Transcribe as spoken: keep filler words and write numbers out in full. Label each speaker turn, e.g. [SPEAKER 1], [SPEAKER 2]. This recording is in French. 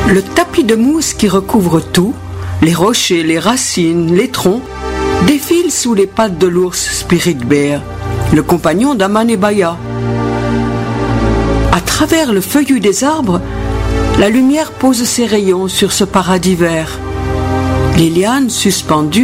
[SPEAKER 1] Le tapis de mousse qui recouvre tout, les rochers, les racines, les troncs, défile sous les pattes de l'ours Spirit Bear, le compagnon d'Aman et Baya. À travers le feuillu des arbres, la lumière pose ses rayons sur ce paradis vert. Les lianes suspendues